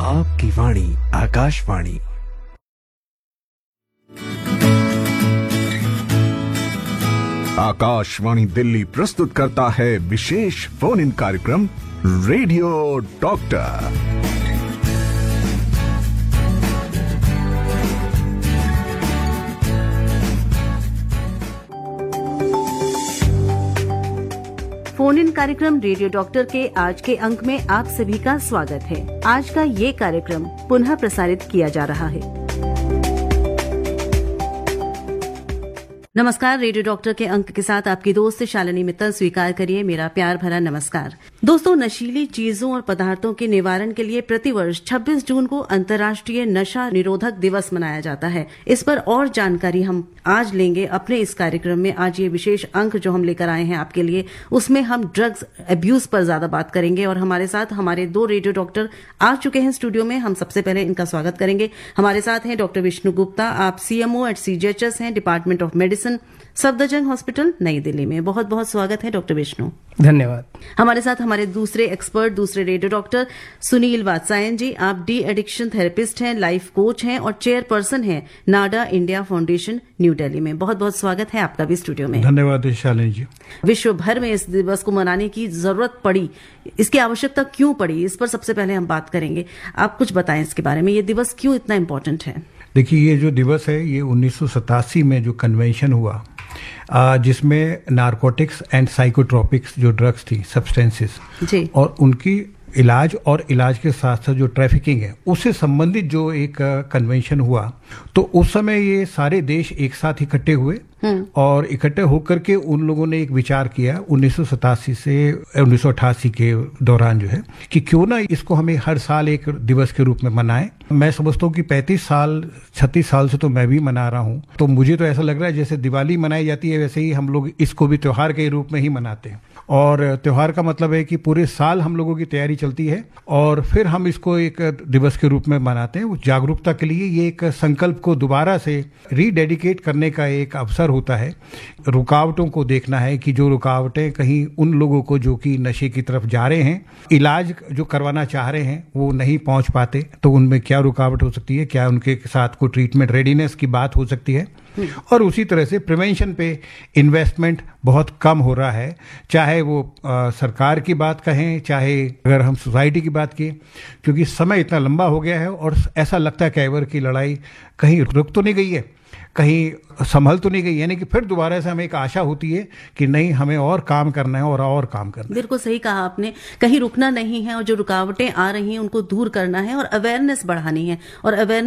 आपकी वाणी आकाशवाणी। आकाशवाणी दिल्ली प्रस्तुत करता है विशेष फोन इन कार्यक्रम रेडियो डॉक्टर। फोन इन कार्यक्रम रेडियो डॉक्टर के आज के अंक में आप सभी का स्वागत है। आज का ये कार्यक्रम पुनः प्रसारित किया जा रहा है। नमस्कार, रेडियो डॉक्टर के अंक के साथ आपकी दोस्त शालिनी मित्तल। स्वीकार करिए मेरा प्यार भरा नमस्कार। दोस्तों, नशीली चीजों और पदार्थों के निवारण के लिए प्रतिवर्ष 26 जून को अंतर्राष्ट्रीय नशा निरोधक दिवस मनाया जाता है। इस पर और जानकारी हम आज लेंगे अपने इस कार्यक्रम में। आज ये विशेष अंक जो हम लेकर आए हैं आपके लिए, उसमें हम ड्रग्स अब्यूज पर ज्यादा बात करेंगे और हमारे साथ हमारे 2 रेडियो डॉक्टर आ चुके हैं स्टूडियो में। हम सबसे पहले इनका स्वागत करेंगे। हमारे साथ हैं डॉक्टर विष्णु गुप्ता। आप CMO एट CGHS हैं, department of medicine, Safdarjung hospital, नई दिल्ली में। बहुत बहुत स्वागत है डॉक्टर विष्णु। धन्यवाद। हमारे साथ हमारे दूसरे एक्सपर्ट, दूसरे रेडियो डॉक्टर सुनील वात्सायन जी। आप डी एडिक्शन थेरेपिस्ट हैं, लाइफ कोच हैं और चेयरपर्सन हैं नाडा इंडिया फाउंडेशन, न्यू दिल्ली में। बहुत बहुत स्वागत है आपका भी स्टूडियो में। धन्यवाद शालिनी जी। विश्व भर में इस दिवस को मनाने की जरूरत पड़ी, इसकी आवश्यकता क्यों पड़ी, इस पर सबसे पहले हम बात करेंगे। आप कुछ बताएं इसके बारे में, ये दिवस क्यों इतना इम्पोर्टेंट है? देखिए, ये जो दिवस है ये 1987 में जो कन्वेंशन हुआ, जिसमें नारकोटिक्स एंड साइकोट्रोपिक्स जो ड्रग्स थी, सब्सटेंसेस जी, और उनकी इलाज और इलाज के साथ साथ जो ट्रैफिकिंग है उससे संबंधित जो एक कन्वेंशन हुआ, तो उस समय ये सारे देश एक साथ इकट्ठे हुए और इकट्ठे होकर के उन लोगों ने एक विचार किया 1987 से 1988 के दौरान जो है कि क्यों ना इसको हमें हर साल एक दिवस के रूप में मनाएं। मैं समझता हूँ कि 36 साल से तो मैं भी मना रहा हूँ, तो मुझे तो ऐसा लग रहा है जैसे दिवाली मनाई जाती है वैसे ही हम लोग इसको भी त्योहार के रूप में ही मनाते हैं। और त्योहार का मतलब है कि पूरे साल हम लोगों की तैयारी चलती है और फिर हम इसको एक दिवस के रूप में मनाते हैं। उस जागरूकता के लिए ये एक संकल्प को दोबारा से रीडेडिकेट करने का एक अवसर होता है। रुकावटों को देखना है कि जो रुकावटें कहीं उन लोगों को जो कि नशे की तरफ जा रहे हैं, इलाज जो करवाना चाह रहे हैं वो नहीं पहुंच पाते, तो उनमें क्या रुकावट हो सकती है, क्या उनके साथ कोई ट्रीटमेंट रेडीनेस की बात हो सकती है। और उसी तरह से प्रिवेंशन पे इन्वेस्टमेंट बहुत कम हो रहा है, चाहे वो सरकार की बात कहें, चाहे अगर हम सोसाइटी की बात की, क्योंकि समय इतना लंबा हो गया है और ऐसा लगता है कैवर की लड़ाई कहीं रुक तो नहीं गई है, कहीं संभल तो नहीं गई, यानी कि फिर दोबारा से हमें एक आशा होती है कि नहीं, हमें और काम करना है और काम करना है। बिल्कुल सही कहा आपने, कहीं रुकना नहीं है और जो रुकावटें आ रही हैं उनको दूर करना है और अवेयरनेस बढ़ानी है। और अवेयरनेस